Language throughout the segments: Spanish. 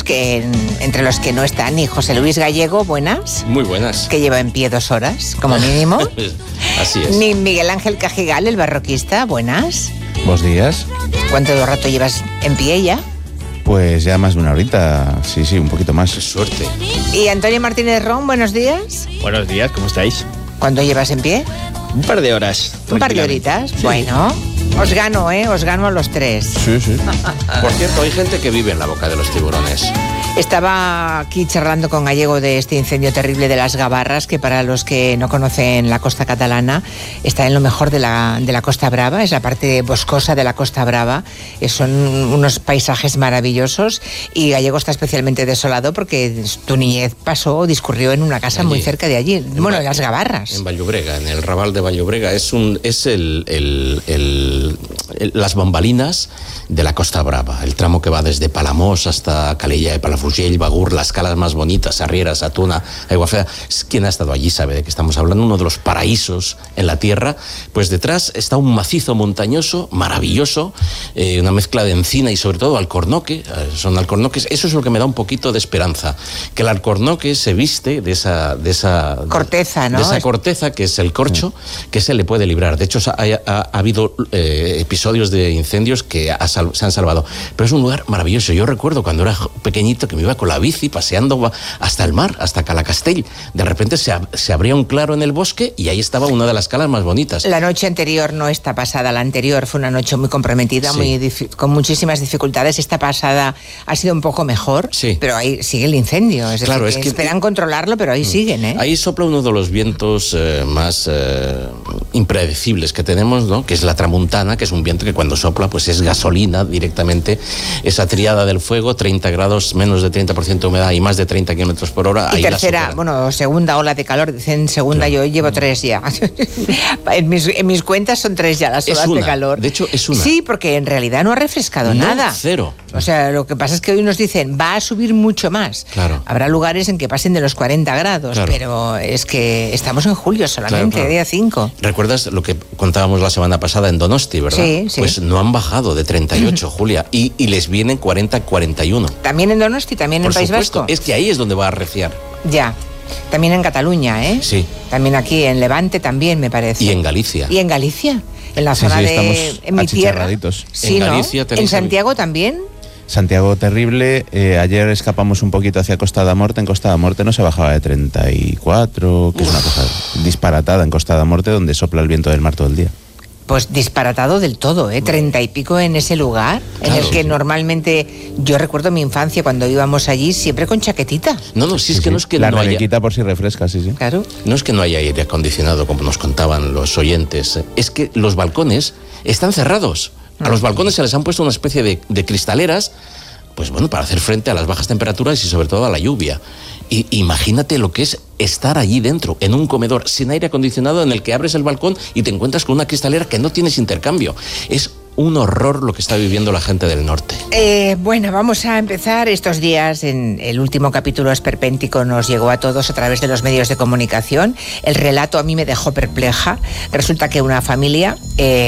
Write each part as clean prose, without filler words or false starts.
que entre los que no está ni José Luis Gallego, buenas. Muy buenas. Que lleva en pie 2 horas, como mínimo. Así es. Ni Miguel Ángel Cajigal, el barroquista, buenas. Buenos días. ¿Cuánto rato llevas en pie ya? Pues ya más de una horita, sí, un poquito más. Qué suerte. Y Antonio Martínez Ron, buenos días. Buenos días, ¿cómo estáis? ¿Cuánto llevas en pie? Un par de horas. Un par de horitas. Sí. Bueno, os gano a los 3. Sí. Por cierto, hay gente que vive en la boca de los tiburones. Estaba aquí charlando con Gallego de este incendio terrible de las Gavarras, que para los que no conocen la costa catalana, está en lo mejor de la Costa Brava, es la parte boscosa de la Costa Brava. Son unos paisajes maravillosos y Gallego está especialmente desolado porque tu niñez discurrió en una casa allí, muy cerca de allí, en las Gavarras. En Vall-llobrega, en el Raval de Vall-llobrega. Es las bambalinas de la Costa Brava, el tramo que va desde Palamós hasta Calella de Palafrugell, Bagur, las calas más bonitas, Arrieras, Atuna, Aiguafreda. Quien ha estado allí sabe de qué estamos hablando, uno de los paraísos en la tierra. Pues detrás está un macizo montañoso maravilloso, una mezcla de encina y sobre todo alcornoque. Son alcornoques. Eso es lo que me da un poquito de esperanza, que el alcornoque se viste de esa corteza, ¿no? De esa corteza que es el corcho, que se le puede librar. De hecho, ha habido episodios de incendios que se han salvado. Pero es un lugar maravilloso. Yo recuerdo cuando era pequeñito que me iba con la bici paseando hasta el mar, hasta Calacastell. De repente se abría un claro en el bosque y ahí estaba una de las calas más bonitas. La noche anterior no está pasada, la anterior fue una noche muy comprometida, Sí. con muchísimas dificultades. Esta pasada ha sido un poco mejor, Sí. pero ahí sigue el incendio. Es Claro, decir, es que esperan controlarlo, pero ahí siguen, ¿eh? Ahí sopla uno de los vientos más impredecibles que tenemos, ¿no? Que es la tramuntana, que es un viento que cuando sopla pues es gasolina directamente. Esa triada del fuego, 30 grados, menos de 30% de humedad y más de 30 kilómetros por hora. Y ahí tercera, segunda ola de calor, dicen segunda, Claro. yo llevo 3 ya. en mis cuentas son 3 ya las olas de calor. De hecho, es una. Sí, porque en realidad no ha refrescado No, nada. cero. O sea, lo que pasa es que hoy nos dicen, va a subir mucho más. Claro. Habrá lugares en que pasen de los 40 grados, Claro. pero es que estamos en julio solamente, Claro. día 5. ¿Recuerdas lo que contábamos la semana pasada en Donosti, verdad? Sí. Pues no han bajado de 38, Julia, y les vienen 40-41. También en Donosti, también en Por País supuesto, Vasco. es que ahí es donde va a arreciar. Ya. También en Cataluña, ¿eh? Sí. También aquí en Levante también, me parece. Y en Galicia. Y en Galicia, en la Sí, zona sí, de estamos en mi tierra. achicharraditos. Sí, En ¿no? Galicia tenéis ¿En Santiago también? Santiago terrible. Ayer escapamos un poquito hacia Costa da Morte. En Costa da Morte no se bajaba de 34, que es una cosa disparatada en Costa da Morte, donde sopla el viento del mar todo el día. Pues disparatado del todo, 30 y pico en ese lugar, Claro, en el que sí. normalmente, yo recuerdo mi infancia cuando íbamos allí siempre con chaquetita. No, si es que no es que la no haya... quita por si refresca, sí. Claro. No es que no haya aire acondicionado, como nos contaban los oyentes, es que los balcones están cerrados. A los balcones se les han puesto una especie de cristaleras, pues bueno, para hacer frente a las bajas temperaturas y sobre todo a la lluvia. Y imagínate lo que es estar allí dentro, en un comedor sin aire acondicionado, en el que abres el balcón y te encuentras con una cristalera que no tienes intercambio. Es un horror lo que está viviendo la gente del norte. Bueno, vamos a empezar estos días. En el último capítulo esperpéntico nos llegó a todos a través de los medios de comunicación. El relato a mí me dejó perpleja. Resulta que una familia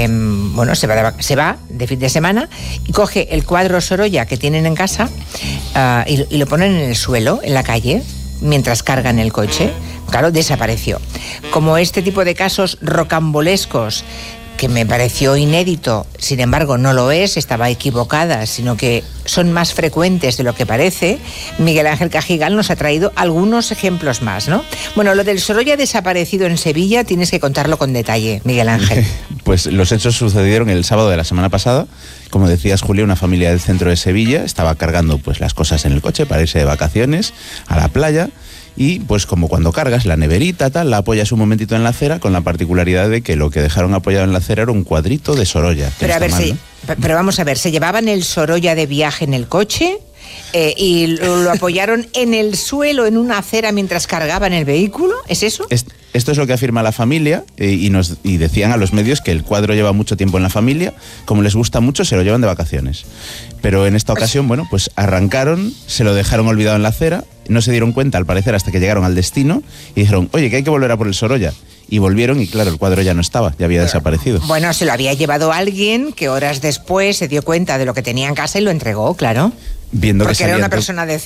se va de fin de semana y coge el cuadro Sorolla que tienen en casa y lo ponen en el suelo, en la calle, mientras cargan el coche. Claro, desapareció. Como este tipo de casos rocambolescos, que me pareció inédito, sin embargo no lo es, estaba equivocada, sino que son más frecuentes de lo que parece, Miguel Ángel Cajigal nos ha traído algunos ejemplos más, ¿no? Bueno, lo del Sorolla desaparecido en Sevilla tienes que contarlo con detalle, Miguel Ángel. Pues los hechos sucedieron el sábado de la semana pasada. Como decías, Julia, una familia del centro de Sevilla estaba cargando pues las cosas en el coche para irse de vacaciones a la playa. Y pues como cuando cargas la neverita, tal, la apoyas un momentito en la acera, con la particularidad de que lo que dejaron apoyado en la acera era un cuadrito de Sorolla. Pero a ver, pero vamos a ver, ¿se llevaban el Sorolla de viaje en el coche? ¿Y lo apoyaron en el suelo, en una acera, mientras cargaban el vehículo? ¿Es eso? Esto es lo que afirma la familia y decían a los medios que el cuadro lleva mucho tiempo en la familia, como les gusta mucho se lo llevan de vacaciones. Pero en esta ocasión, bueno, pues arrancaron, se lo dejaron olvidado en la acera, no se dieron cuenta al parecer hasta que llegaron al destino y dijeron, oye, que hay que volver a por el Sorolla. Y volvieron y claro, el cuadro ya no estaba, ya había desaparecido. Bueno, se lo había llevado alguien que horas después se dio cuenta de lo que tenía en casa y lo entregó, claro. Viendo porque que era salía una persona de